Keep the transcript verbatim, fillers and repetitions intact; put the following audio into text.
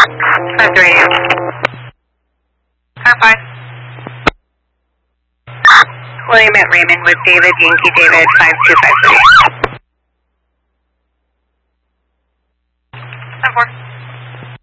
That's the radio. Car five. William at Raymond with David, Yankee David, five two five three.